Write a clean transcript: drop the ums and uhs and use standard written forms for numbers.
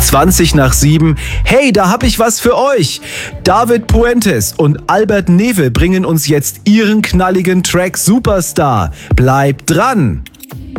20 nach 7. Hey, da hab ich was für euch. David Puentes und Albert Newe bringen uns jetzt ihren knalligen Track Superstar. Bleibt dran!